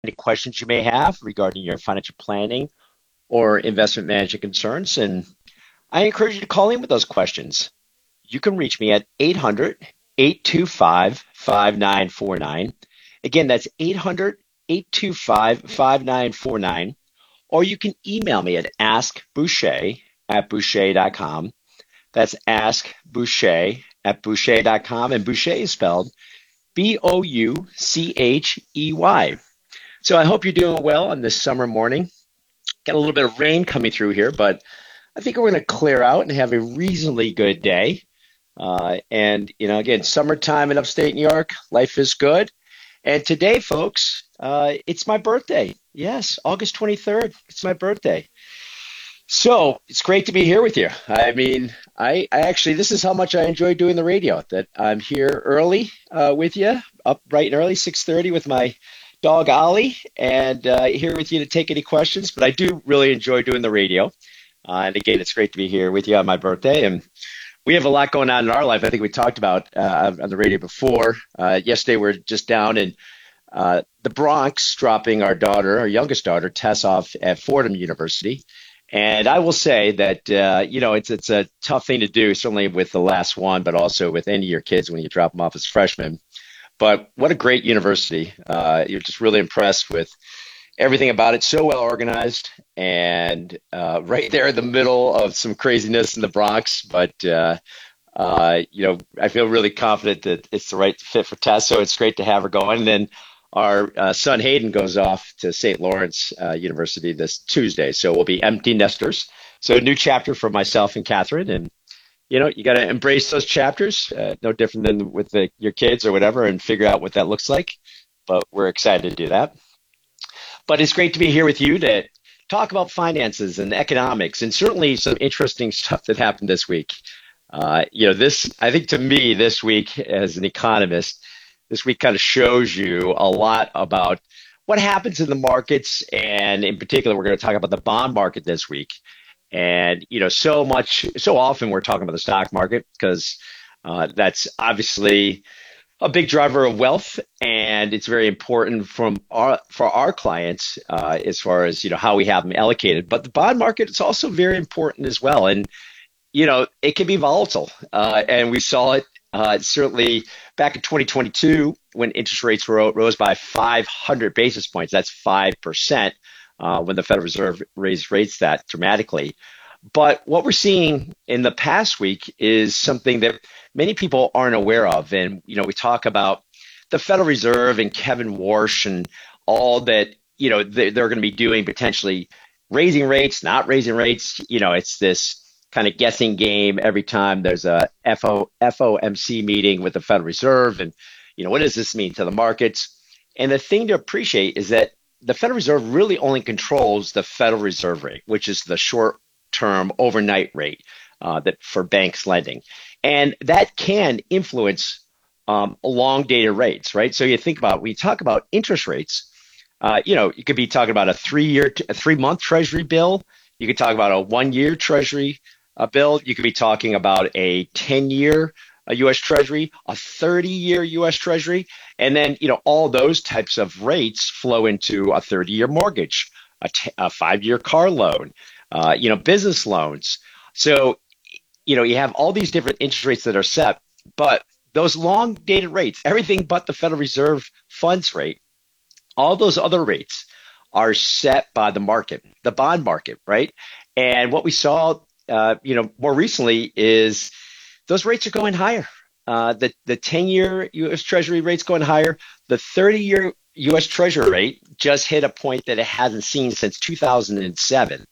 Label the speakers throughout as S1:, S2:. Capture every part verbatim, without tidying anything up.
S1: any questions you may have regarding your financial planning or investment management concerns. And I encourage you to call in with those questions. You can reach me at eight hundred, eight two five, five nine four nine. Again, that's eight hundred, eight two five, five nine four nine. Or you can email me at askboucher at boucher dot com. That's askboucher at boucher dot com. And Boucher is spelled B O U C H E Y. So I hope you're doing well on this summer morning. Got a little bit of rain coming through here, but I think we're going to clear out and have a reasonably good day. Uh, and, you know, again, summertime in upstate New York, life is good. And today, folks, uh, it's my birthday. Yes, August twenty-third. It's my birthday. So it's great to be here with you. I mean, I, I actually, this is how much I enjoy doing the radio, that I'm here early uh, with you, up bright and early, six thirty with my dog Ollie, and uh, here with you to take any questions. But I do really enjoy doing the radio. Uh, and again, it's great to be here with you on my birthday. And we have a lot going on in our life. I think we talked about uh, on the radio before. Uh, yesterday, we were just down in uh, the Bronx, dropping our daughter, our youngest daughter, Tess, off at Fordham University. And I will say that, uh, you know, it's it's a tough thing to do, certainly with the last one, but also with any of your kids when you drop them off as freshmen. But what a great university. Uh, you're just really impressed with everything about it. So well organized and uh, right there in the middle of some craziness in the Bronx. But, uh, uh, you know, I feel really confident that it's the right fit for Tess. So it's great to have her going. And then our uh, son Hayden goes off to Saint Lawrence uh, University this Tuesday. So we'll be empty nesters. So a new chapter for myself and Catherine. And, you know, you got to embrace those chapters, uh, no different than with the, your kids or whatever, and figure out what that looks like. But we're excited to do that. But it's great to be here with you to talk about finances and economics and certainly some interesting stuff that happened this week. Uh, you know, this, I think to me, this week as an economist, this week kind of shows you a lot about what happens in the markets. And in particular, we're going to talk about the bond market this week. And, you know, so much, so often we're talking about the stock market because uh, that's obviously a big driver of wealth, and it's very important from our for our clients uh, as far as, you know, how we have them allocated. But the bond market is also very important as well, and you know it can be volatile, uh, and we saw it uh, certainly back in twenty twenty-two when interest rates ro- rose by five hundred basis points. That's five percent uh, when the Federal Reserve raised rates that dramatically. But what we're seeing in the past week is something that many people aren't aware of. And, you know, we talk about the Federal Reserve and Kevin Warsh and all that, you know, they're, they're going to be doing, potentially raising rates, not raising rates. You know, it's this kind of guessing game every time there's a F O, F O M C meeting with the Federal Reserve. And, you know, what does this mean to the markets? And the thing to appreciate is that the Federal Reserve really only controls the Federal Reserve rate, which is the short term overnight rate uh, that for banks lending. And that can influence um, long dated rates, right? So you think about, when you talk about interest rates, uh, you know, you could be talking about a three year, a three month treasury bill. You could talk about a one year treasury uh, bill. You could be talking about a ten year uh, U S treasury, a thirty year U S treasury. And then, you know, all those types of rates flow into a thirty year mortgage, a, t- a five year car loan, uh, you know, business loans. So, you know, you have all these different interest rates that are set, but those long dated rates, everything but the Federal Reserve funds rate, all those other rates are set by the market, the bond market, right? And what we saw, uh, you know, more recently is those rates are going higher. Uh, the the ten year U S Treasury rate's going higher. The thirty year U S Treasury rate just hit a point that it hasn't seen since two thousand seven.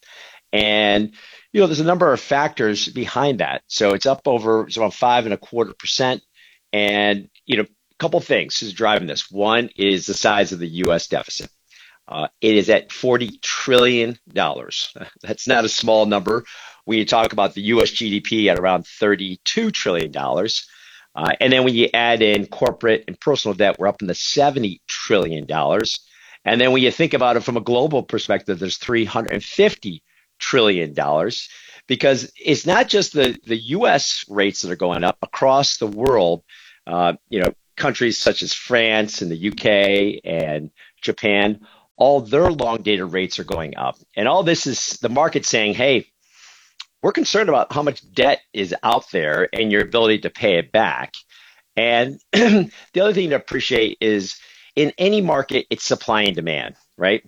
S1: And, you know, there's a number of factors behind that. So it's up over, it's around five and a quarter percent. And, you know, a couple things is driving this. One is the size of the U S deficit. Uh, it is at forty trillion dollars. That's not a small number. When you talk about the U S G D P at around thirty-two trillion dollars. Uh, and then when you add in corporate and personal debt, we're up in the seventy trillion dollars. And then when you think about it from a global perspective, there's three hundred fifty trillion dollars, because it's not just the, the U S rates that are going up across the world. Uh, you know, countries such as France and the U K and Japan all their long dated rates are going up. And all this is the market saying, hey, we're concerned about how much debt is out there and your ability to pay it back. And the other thing to appreciate is in any market, it's supply and demand, right?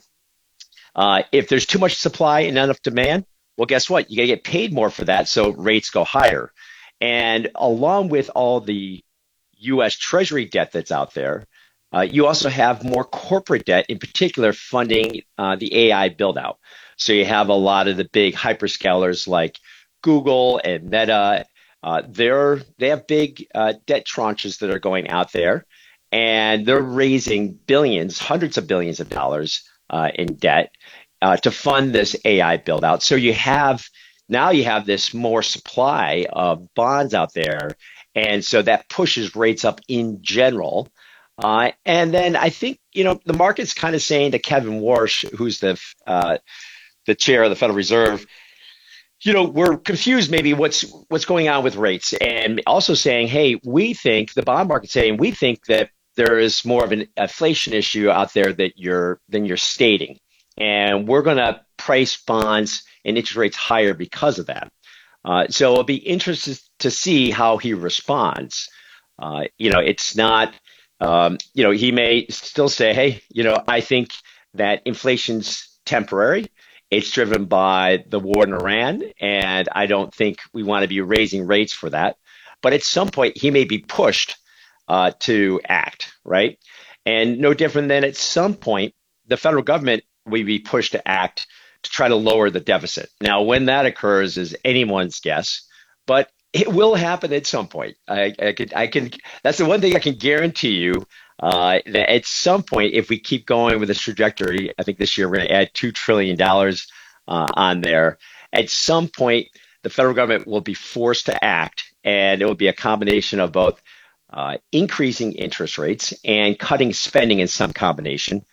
S1: Uh, if there's too much supply and not enough demand, well, guess what? You got to get paid more for that, so rates go higher. And along with all the U S Treasury debt that's out there, uh, you also have more corporate debt, in particular funding uh, the A I build out. So you have a lot of the big hyperscalers like Google and Meta. Uh, they're they have big uh, debt tranches that are going out there, and they're raising billions, hundreds of billions of dollars uh, in debt uh, to fund this A I build out. So you have now you have this more supply of bonds out there, and so that pushes rates up in general. Uh, and then I think you know the market's kind of saying to Kevin Warsh, who's the uh, the chair of the Federal Reserve, you know, we're confused maybe what's what's going on with rates, and also saying, hey, we think the bond market saying we think that there is more of an inflation issue out there that you're than you're stating, and we're going to price bonds and interest rates higher because of that. Uh, so it'll be interesting to see how he responds. Uh, you know, it's not, um, you know, he may still say, hey, you know, I think that inflation's temporary. It's driven by the war in Iran, and I don't think we want to be raising rates for that. But at some point, he may be pushed uh, to act, right? And no different than at some point, the federal government will be pushed to act to try to lower the deficit. Now, when that occurs is anyone's guess, but it will happen at some point. I, I could, I can. That's the one thing I can guarantee you. Uh, that at some point, if we keep going with this trajectory, I think this year we're going to add two trillion dollars uh, on there. At some point, the federal government will be forced to act, and it will be a combination of both uh, increasing interest rates and cutting spending in some combination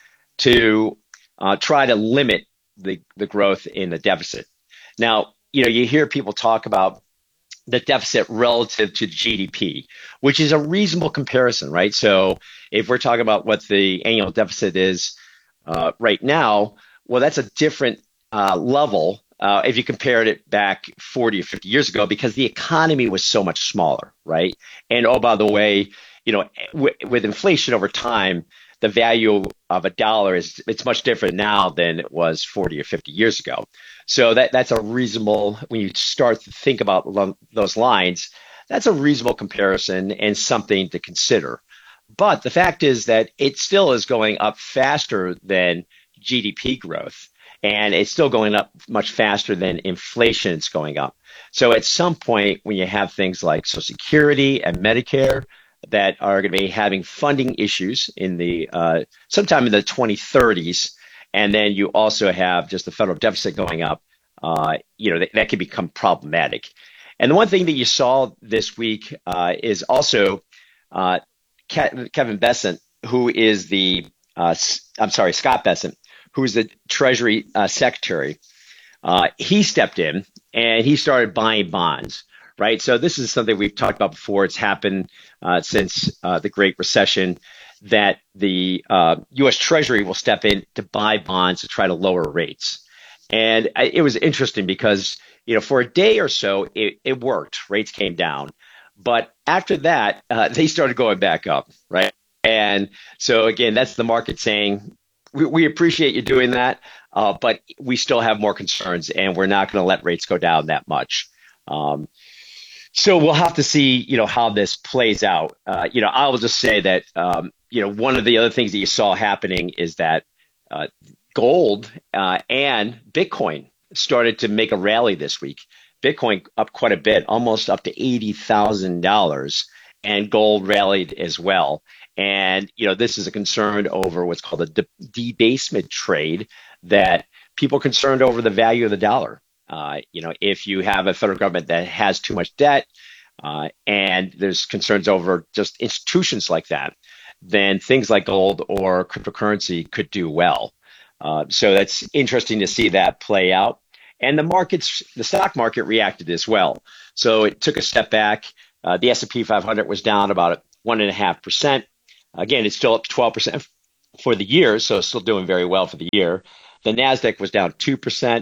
S1: to uh, try to limit the, the growth in the deficit. Now, you know, you hear people talk about the deficit relative to G D P, which is a reasonable comparison, right? So if we're talking about what the annual deficit is uh, right now, well, that's a different uh, level uh, if you compared it back forty or fifty years ago, because the economy was so much smaller, right? And oh, by the way, you know, w- with inflation over time, the value of a dollar is it's much different now than it was forty or fifty years ago. So that that's a reasonable, when you start to think about lo- those lines, that's a reasonable comparison and something to consider. But the fact is that it still is going up faster than G D P growth, and it's still going up much faster than inflation is going up. So at some point, when you have things like Social Security and Medicare that are going to be having funding issues in the uh, sometime in the twenty thirties, and then you also have just the federal deficit going up, uh, you know, that, that can become problematic. And the one thing that you saw this week uh, is also uh, Ke- Kevin Bessent, who is the, uh, I'm sorry, Scott Bessent, who is the Treasury uh, Secretary. Uh, he stepped in and he started buying bonds, right? So this is something we've talked about before. It's happened uh, since uh, the Great Recession, that the uh, U S Treasury will step in to buy bonds to try to lower rates. And I, it was interesting because, you know, for a day or so, it, it worked. Rates came down. But after that, uh, they started going back up, right? And so, again, that's the market saying, we, we appreciate you doing that, uh, but we still have more concerns, and we're not going to let rates go down that much. Um, so we'll have to see, you know, how this plays out. Uh, you know, I will just say that, um, you know, one of the other things that you saw happening is that uh, gold uh, and Bitcoin started to make a rally this week. Bitcoin up quite a bit, almost up to eighty thousand dollars, and gold rallied as well. And, you know, this is a concern over what's called a de- debasement trade, that people are concerned over the value of the dollar. Uh, you know, if you have a federal government that has too much debt uh, and there's concerns over just institutions like that, then things like gold or cryptocurrency could do well. Uh, so that's interesting to see that play out. And the markets, the stock market reacted as well. So it took a step back. Uh, the S and P five hundred was down about one and a half percent. Again, it's still up twelve percent for the year, so still doing very well for the year. The NASDAQ was down two percent,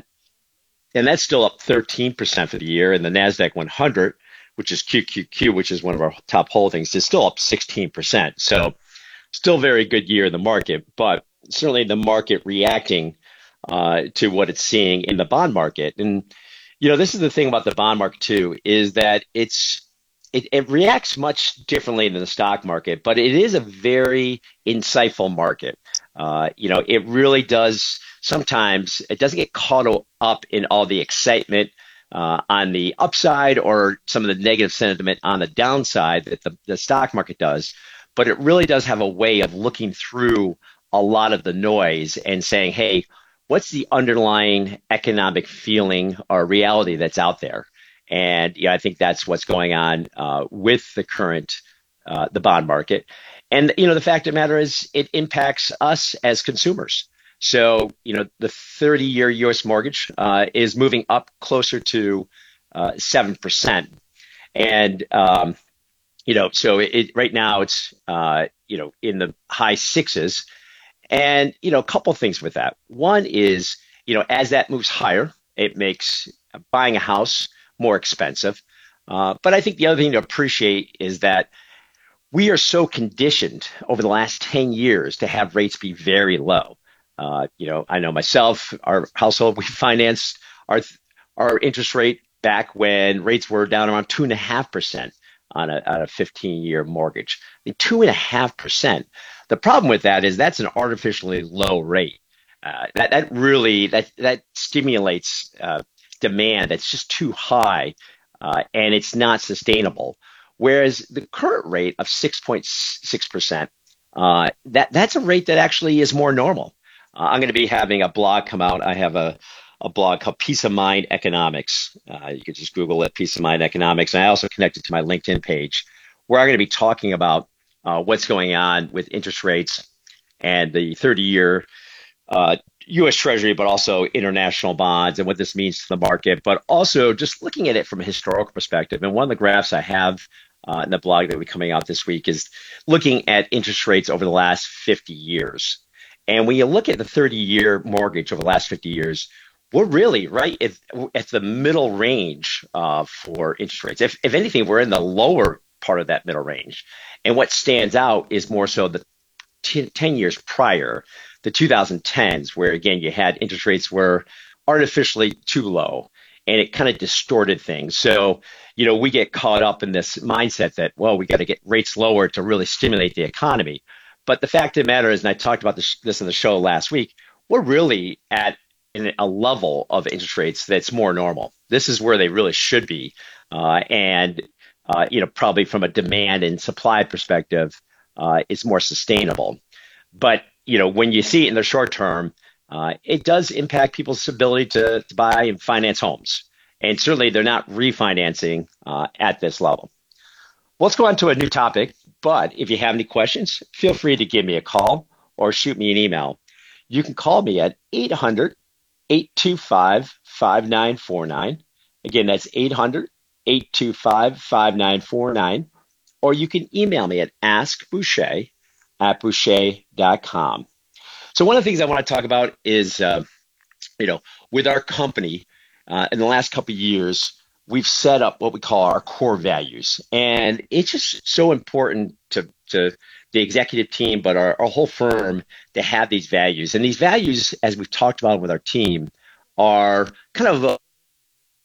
S1: and that's still up thirteen percent for the year. And the NASDAQ one hundred, which is Q Q Q, which is one of our top holdings, is still up sixteen percent. So still very good year in the market, but certainly the market reacting uh, to what it's seeing in the bond market. And, you know, this is the thing about the bond market too, is that it's it, it reacts much differently than the stock market, but it is a very insightful market. Uh, you know, it really does sometimes, it doesn't get caught up in all the excitement uh, on the upside or some of the negative sentiment on the downside that the, the stock market does. But it really does have a way of looking through a lot of the noise and saying, hey, what's the underlying economic feeling or reality that's out there? And yeah, I think that's what's going on uh, with the current, uh, the bond market. And, you know, the fact of the matter is it impacts us as consumers. So, you know, the thirty-year U S mortgage uh, is moving up closer to uh, seven percent. And, um, you know, so it, right now it's, uh, you know, in the high sixes. And, you know, a couple things with that. One is, you know, as that moves higher, it makes buying a house more expensive. Uh, but I think the other thing to appreciate is that we are so conditioned over the last ten years to have rates be very low. Uh, you know, I know myself, our household, we financed our our interest rate back when rates were down around two and a half percent on a, on a fifteen year mortgage. I mean, two and a half percent. The problem with that is that's an artificially low rate. Uh, that that really that that stimulates uh, demand that's just too high, uh, and it's not sustainable. Whereas the current rate of six point six percent, uh, that that's a rate that actually is more normal. Uh, I'm going to be having a blog come out. I have a a blog called Peace of Mind Economics. Uh, you can just Google it, Peace of Mind Economics. And I also connected to my LinkedIn page where I'm going to be talking about uh, what's going on with interest rates and the thirty year uh, U S Treasury, but also international bonds and what this means to the market, but also just looking at it from a historical perspective. And one of the graphs I have uh, in the blog that will be coming out this week is looking at interest rates over the last fifty years. And when you look at the thirty year mortgage over the last fifty years, we're really right at, at the middle range uh, for interest rates. If, if anything, we're in the lower part of that middle range. And what stands out is more so the t- ten years prior, the twenty tens, where, again, you had interest rates were artificially too low, and it kind of distorted things. So, you know, we get caught up in this mindset that, well, we got to get rates lower to really stimulate the economy. But the fact of the matter is, and I talked about this, this in the show last week, we're really at in a level of interest rates that's more normal. This is where they really should be. Uh, and, uh, you know, probably from a demand and supply perspective, uh, it's more sustainable. But, you know, when you see it in the short term, uh, it does impact people's ability to, to buy and finance homes. And certainly they're not refinancing uh, at this level. Well, let's go on to a new topic. But if you have any questions, feel free to give me a call or shoot me an email. You can call me at eight hundred, eight two five, five nine four nine. Again, that's eight hundred, eight two five, five nine four nine. Or you can email me at askboucher at boucher dot com. So one of the things I want to talk about is, uh, you know, with our company, uh, in the last couple of years, we've set up what we call our core values. And it's just so important to, to the executive team, but our, our whole firm to have these values. And these values, as we've talked about with our team, are kind of